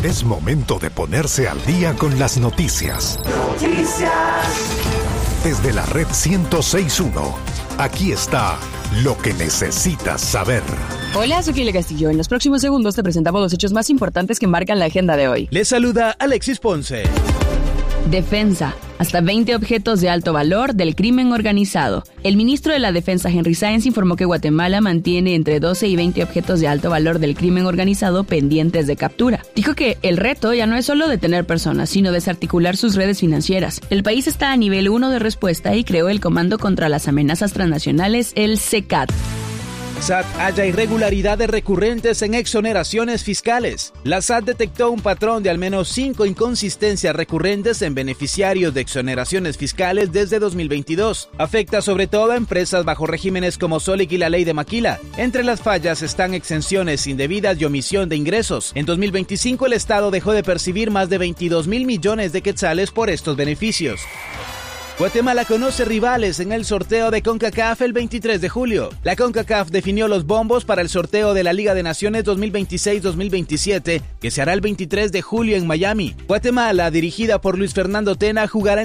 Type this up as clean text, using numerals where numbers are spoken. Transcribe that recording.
Es momento de ponerse al día con las noticias. Desde la red 106.1, aquí está lo que necesitas saber. Hola, soy Kile Castillo. En los próximos segundos te presentamos los hechos más importantes que marcan la agenda de hoy. Les saluda Alexis Ponce. Defensa. Hasta 20 objetos de alto valor del crimen organizado. El ministro de la Defensa, Henry Sáenz, informó que Guatemala mantiene entre 12 y 20 objetos de alto valor del crimen organizado pendientes de captura. Dijo que el reto ya no es solo detener personas, sino desarticular sus redes financieras. El país está a nivel 1 de respuesta y creó el Comando contra las Amenazas Transnacionales, el CECAT. SAT halla irregularidades recurrentes en exoneraciones fiscales. La SAT detectó un patrón de al menos 5 inconsistencias recurrentes en beneficiarios de exoneraciones fiscales desde 2022. Afecta sobre todo a empresas bajo regímenes como Solic y la ley de Maquila. Entre las fallas están exenciones indebidas y omisión de ingresos. En 2025 el Estado dejó de percibir más de 22,000 millones de quetzales por estos beneficios. Guatemala conoce rivales en el sorteo de CONCACAF el 23 de julio. La CONCACAF definió los bombos para el sorteo de la Liga de Naciones 2026-2027, que se hará el 23 de julio en Miami. Guatemala, dirigida por Luis Fernando Tena, jugará en